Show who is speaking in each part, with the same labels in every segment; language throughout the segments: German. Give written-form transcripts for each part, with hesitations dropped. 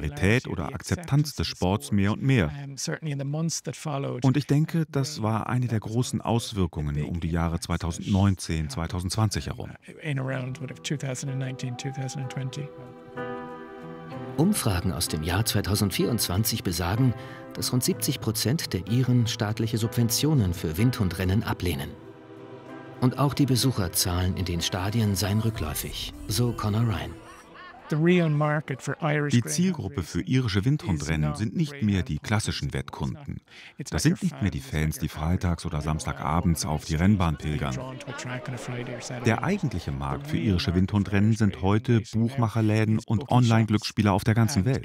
Speaker 1: Popularität oder Akzeptanz des Sports mehr und mehr. Und ich denke, das war eine der großen Auswirkungen um die Jahre 2019, 2020 herum.
Speaker 2: Umfragen aus dem Jahr 2024 besagen, dass rund 70% der Iren staatliche Subventionen für Windhundrennen ablehnen. Und auch die Besucherzahlen in den Stadien seien rückläufig, so Conor Ryan.
Speaker 1: Die Zielgruppe für irische Windhundrennen sind nicht mehr die klassischen Wettkunden. Das sind nicht mehr die Fans, die freitags oder samstagabends auf die Rennbahn pilgern. Der eigentliche Markt für irische Windhundrennen sind heute Buchmacherläden und Online-Glücksspieler auf der ganzen Welt.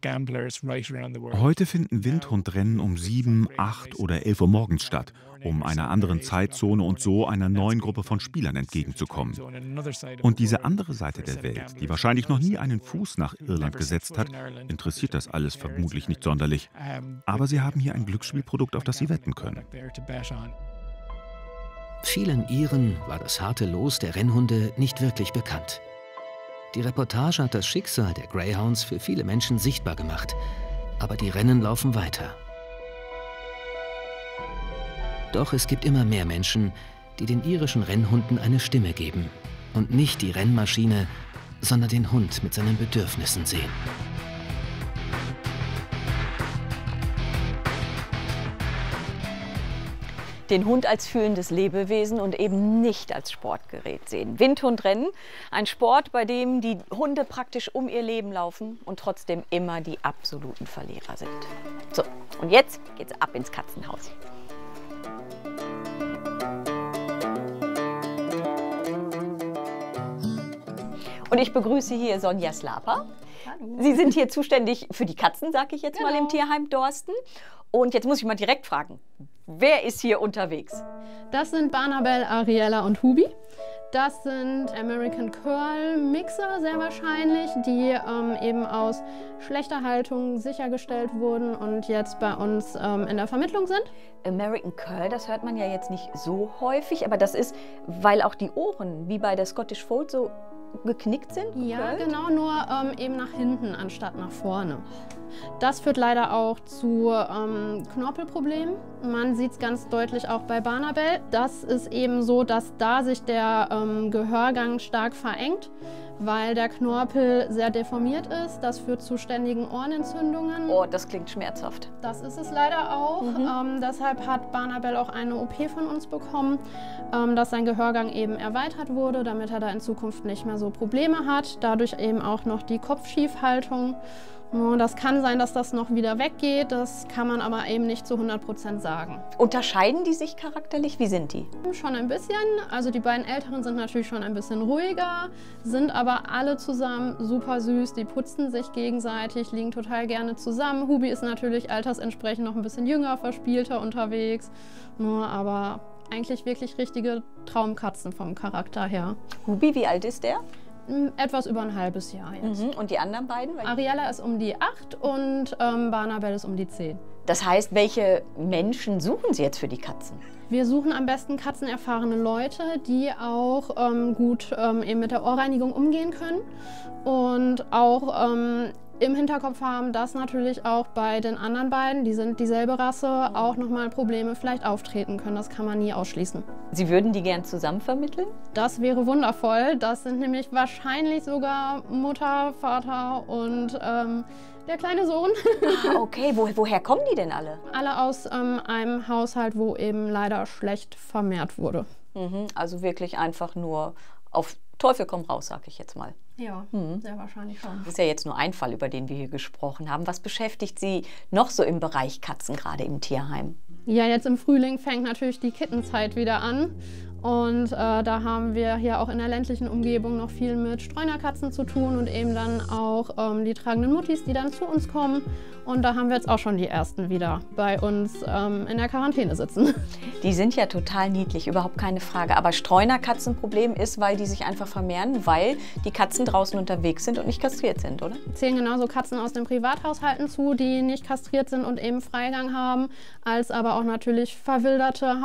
Speaker 1: Heute finden Windhundrennen um 7, 8 oder 11 Uhr morgens statt, um einer anderen Zeitzone und so einer neuen Gruppe von Spielern entgegenzukommen. Und diese andere Seite der Welt, die wahrscheinlich noch nie einen Fuß nach Irland gesetzt hat, interessiert das alles vermutlich nicht sonderlich. Aber sie haben hier ein Glücksspielprodukt, auf das sie wetten können.
Speaker 2: Vielen Iren war das harte Los der Rennhunde nicht wirklich bekannt. Die Reportage hat das Schicksal der Greyhounds für viele Menschen sichtbar gemacht. Aber die Rennen laufen weiter. Doch es gibt immer mehr Menschen, die den irischen Rennhunden eine Stimme geben und nicht die Rennmaschine, sondern den Hund mit seinen Bedürfnissen sehen.
Speaker 3: Den Hund als fühlendes Lebewesen und eben nicht als Sportgerät sehen. Windhundrennen, ein Sport, bei dem die Hunde praktisch um ihr Leben laufen und trotzdem immer die absoluten Verlierer sind. So, und jetzt geht's ab ins Katzenhaus. Und ich begrüße hier Sonja Slapa. Hallo. Sie sind hier zuständig für die Katzen, sage ich jetzt mal, im Tierheim Dorsten. Und jetzt muss ich mal direkt fragen, wer ist hier unterwegs?
Speaker 4: Das sind Barnabel, Ariella und Hubi. Das sind American Curl Mixer sehr wahrscheinlich, die eben aus schlechter Haltung sichergestellt wurden und jetzt bei uns in der Vermittlung sind.
Speaker 3: American Curl, das hört man ja jetzt nicht so häufig, aber das ist, weil auch die Ohren, wie bei der Scottish Fold, so geknickt sind?
Speaker 4: Ja, genau, nur eben nach hinten anstatt nach vorne. Das führt leider auch zu Knorpelproblemen. Man sieht es ganz deutlich auch bei Barnabel. Das ist eben so, dass da sich der Gehörgang stark verengt, weil der Knorpel sehr deformiert ist. Das führt zu ständigen Ohrenentzündungen.
Speaker 3: Oh, das klingt schmerzhaft.
Speaker 4: Das ist es leider auch. Deshalb hat Barnabel auch eine OP von uns bekommen, dass sein Gehörgang eben erweitert wurde, damit er da in Zukunft nicht mehr so Probleme hat. Dadurch eben auch noch die Kopfschiefhaltung. Das kann sein, dass das noch wieder weggeht, das kann man aber eben nicht zu 100% sagen.
Speaker 3: Unterscheiden die sich charakterlich? Wie sind die?
Speaker 4: Schon ein bisschen. Also die beiden Älteren sind natürlich schon ein bisschen ruhiger, sind aber alle zusammen super süß. Die putzen sich gegenseitig, liegen total gerne zusammen. Hubi ist natürlich altersentsprechend noch ein bisschen jünger, verspielter unterwegs. Aber eigentlich wirklich richtige Traumkatzen vom Charakter her.
Speaker 3: Hubi, wie alt ist der?
Speaker 4: Etwas über ein halbes Jahr jetzt.
Speaker 3: Und die anderen beiden?
Speaker 4: Ariella ist um die 8 und Barnabel ist um die 10.
Speaker 3: Das heißt, welche Menschen suchen Sie jetzt für die Katzen?
Speaker 4: Wir suchen am besten katzenerfahrene Leute, die auch gut eben mit der Ohrreinigung umgehen können und auch im Hinterkopf haben, dass natürlich auch bei den anderen beiden, die sind dieselbe Rasse, auch nochmal Probleme vielleicht auftreten können. Das kann man nie ausschließen.
Speaker 3: Sie würden die gern zusammen vermitteln?
Speaker 4: Das wäre wundervoll. Das sind nämlich wahrscheinlich sogar Mutter, Vater und der kleine Sohn.
Speaker 3: Okay, woher kommen die denn alle?
Speaker 4: Alle aus einem Haushalt, wo eben leider schlecht vermehrt wurde.
Speaker 3: Also wirklich einfach nur auf Teufel komm raus, sag ich jetzt mal.
Speaker 4: Ja, sehr wahrscheinlich schon.
Speaker 3: Das ist ja jetzt nur ein Fall, über den wir hier gesprochen haben. Was beschäftigt Sie noch so im Bereich Katzen, gerade im Tierheim?
Speaker 4: Ja, jetzt im Frühling fängt natürlich die Kittenzeit wieder an. Und da haben wir hier auch in der ländlichen Umgebung noch viel mit Streunerkatzen zu tun und eben dann auch die tragenden Muttis, die dann zu uns kommen. Und da haben wir jetzt auch schon die ersten wieder bei uns in der Quarantäne sitzen.
Speaker 3: Die sind ja total niedlich, überhaupt keine Frage. Aber Streunerkatzenproblem ist, weil die sich einfach vermehren, weil die Katzen draußen unterwegs sind und nicht kastriert sind, oder?
Speaker 4: Zählen genauso Katzen aus den Privathaushalten zu, die nicht kastriert sind und eben Freigang haben, als aber auch natürlich verwilderte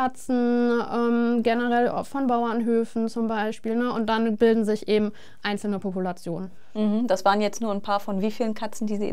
Speaker 4: Hauskatzen, generell von Bauernhöfen zum Beispiel. Ne? Und dann bilden sich eben einzelne Populationen.
Speaker 3: Das waren jetzt nur ein paar von wie vielen Katzen, die Sie